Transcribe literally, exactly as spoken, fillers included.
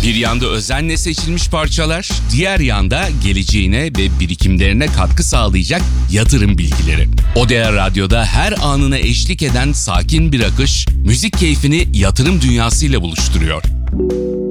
Bir yanda özenle seçilmiş parçalar, diğer yanda geleceğine ve birikimlerine katkı sağlayacak yatırım bilgileri. O D R Radyo'da her anına eşlik eden sakin bir akış, müzik keyfini yatırım dünyasıyla buluşturuyor.